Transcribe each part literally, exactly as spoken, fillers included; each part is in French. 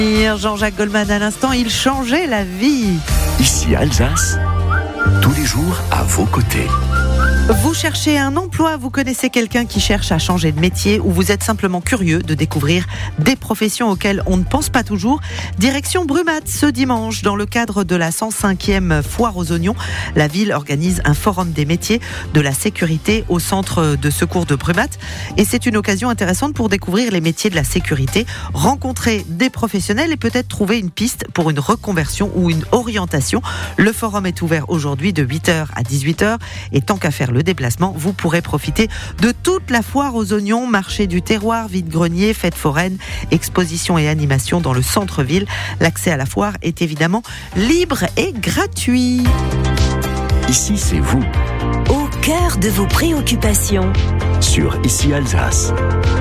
Jean-Jacques Goldman à l'instant, il changeait la vie. Ici Alsace, tous les jours à vos côtés. Vous cherchez un emploi, vous connaissez quelqu'un qui cherche à changer de métier ou vous êtes simplement curieux de découvrir des professions auxquelles on ne pense pas toujours. Direction Brumath ce dimanche dans le cadre de la cent cinquième foire aux oignons. La ville organise un forum des métiers de la sécurité au centre de secours de Brumath et c'est une occasion intéressante pour découvrir les métiers de la sécurité, rencontrer des professionnels et peut-être trouver une piste pour une reconversion ou une orientation. Le forum est ouvert aujourd'hui de huit heures à dix-huit heures et tant qu'à faire le déplacement, vous pourrez profiter de toute la foire aux oignons, marché du terroir, vide-grenier, fête foraine, exposition et animation dans le centre-ville. L'accès à la foire est évidemment libre et gratuit. Ici, c'est vous. Au cœur de vos préoccupations. Sur Ici Alsace.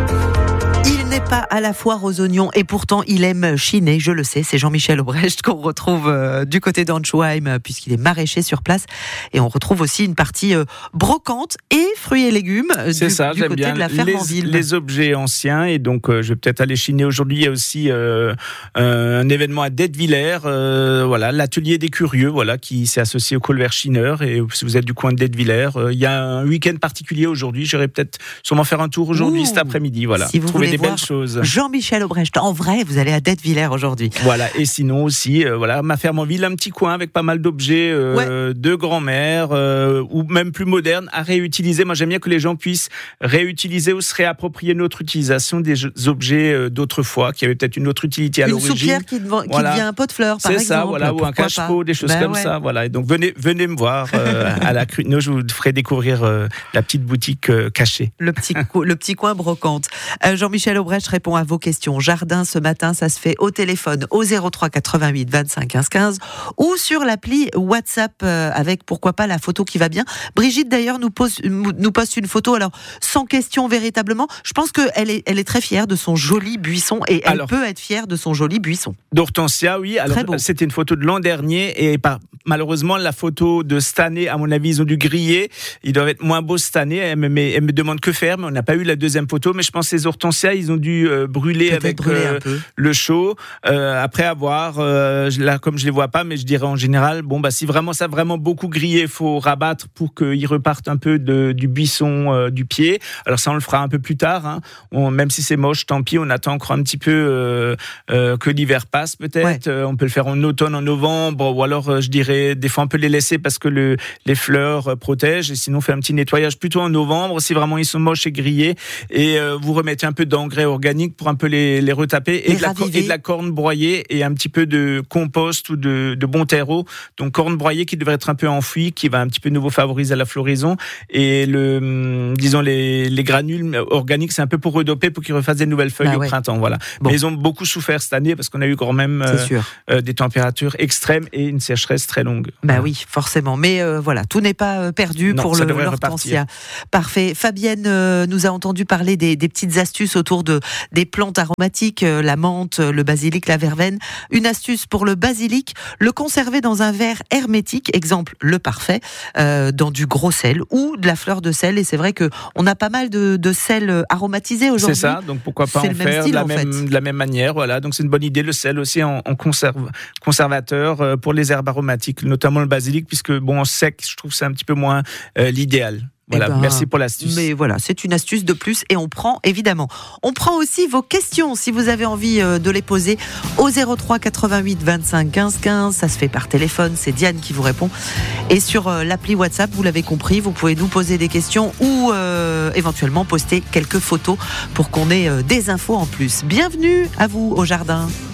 Il n'est pas à la foire aux oignons et pourtant il aime chiner, je le sais, c'est Jean-Michel Aubrecht qu'on retrouve euh, du côté d'Anschheim euh, puisqu'il est maraîcher sur place et on retrouve aussi une partie euh, brocante et fruits et légumes euh, c'est du, ça, du j'aime côté bien de la ferme les, en ville. Les objets anciens et donc euh, je vais peut-être aller chiner aujourd'hui. Il y a aussi euh, euh, un événement à Detwiller, euh, voilà, l'atelier des curieux, voilà, qui s'est associé au Colbert Chineur et si vous êtes du coin de Detwiller, euh, il y a un week-end particulier aujourd'hui. J'irai peut-être sûrement faire un tour aujourd'hui. Ouh, cet après-midi, voilà. Si vous trouver voulez des voir belles choses. Jean-Michel Aubrecht, en vrai, vous allez à Detwiller aujourd'hui. Voilà, et sinon aussi, euh, voilà, ma ferme en ville, un petit coin avec pas mal d'objets euh, ouais. de grand-mère euh, ou même plus modernes à réutiliser. Moi, j'aime bien que les gens puissent réutiliser ou se réapproprier notre utilisation des objets euh, d'autrefois qui avaient peut-être une autre utilité à une l'origine. Une soupière qui, dev- voilà. qui devient un pot de fleurs, par C'est exemple. C'est ça, voilà, ou un cache-pot, des choses ben comme ouais. ça. Voilà. Et donc, venez, venez me voir euh, à la Cruno, je vous ferai découvrir euh, la petite boutique euh, cachée. Le petit, co- le petit coin brocante. Euh, Jean-Michel Aubrecht répond à vos questions. Jardin ce matin, ça se fait au téléphone au zéro trois quatre-vingt-huit vingt-cinq quinze quinze ou sur l'appli WhatsApp euh, avec pourquoi pas la photo qui va bien. Brigitte d'ailleurs nous pose nous poste une photo alors sans question véritablement. Je pense que elle est elle est très fière de son joli buisson et elle alors, peut être fière de son joli buisson. D'Hortensia, oui. Alors c'était une photo de l'an dernier et par, malheureusement la photo de cette année, à mon avis, ils ont dû griller. Ils doivent être moins beaux cette année. Elle me, elle me demande que faire, mais on n'a pas eu la deuxième photo. Mais je pense que les hortensias, ils ont dû euh, brûler Peut-être avec brûler euh, un peu. le chaud. Euh, après avoir, euh, là comme je les vois pas, mais je dirais en général, bon bah si vraiment ça a vraiment beaucoup grillé, il faut rabattre pour qu'ils repartent un peu de, du buisson euh, du pied. Alors ça on le fera un peu plus tard. Hein. On, même si c'est moche, tant pis. On attend encore un petit peu euh, euh, que l'hiver passe peut-être. Ouais. Euh, on peut le faire en automne, en novembre, ou alors euh, je dirais des fois on peut les laisser parce que le, les fleurs euh, protègent. Et sinon on fait un petit nettoyage plutôt en novembre si vraiment ils sont moches et grillés. Et euh, vous remettez un peu d'engrais organique pour un peu les, les retaper et, et, de la, et de la corne broyée et un petit peu de compost ou de, de bon terreau. Donc corne broyée qui devrait être un peu enfouie, qui va un petit peu nouveau favoriser la floraison. Et le, disons les, les granules organiques, c'est un peu pour redoper, pour qu'ils refassent des nouvelles feuilles bah au ouais. printemps. Voilà. Bon. Mais ils ont beaucoup souffert cette année parce qu'on a eu quand même euh, euh, des températures extrêmes et une sécheresse très longue. Bah voilà. Oui, forcément. Mais euh, voilà, tout n'est pas perdu non, pour le l'hortensia. Parfait. Fabienne euh, nous a entendu parler des, des petites astuces autour de des plantes aromatiques, euh, la menthe, le basilic, la verveine. Une astuce pour le basilic, le conserver dans un verre hermétique, exemple le parfait, euh, dans du gros sel ou de la fleur de sel. Et c'est vrai que on a pas mal de, de sel aromatisé aujourd'hui. C'est ça, donc pourquoi pas c'est en faire style, de, la en même, fait. de la même manière. Voilà, donc c'est une bonne idée. Le sel aussi en, en conserve, conservateur euh, pour les herbes aromatiques, notamment le basilic, puisque bon en sec, je trouve que c'est un petit peu moins euh, l'idéal. Voilà, eh ben, merci pour l'astuce. Mais voilà, c'est une astuce de plus et on prend évidemment. On prend aussi vos questions si vous avez envie de les poser au zéro trois quatre-vingt-huit vingt-cinq quinze quinze. Ça se fait par téléphone, c'est Diane qui vous répond. Et sur l'appli WhatsApp, vous l'avez compris, vous pouvez nous poser des questions ou euh, éventuellement poster quelques photos pour qu'on ait des infos en plus. Bienvenue à vous au jardin.